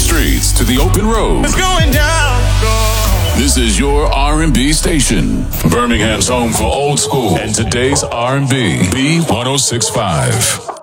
streets to the open road. It's going down. This is your R&B station. Birmingham's home for old school and today's R&B. B1065.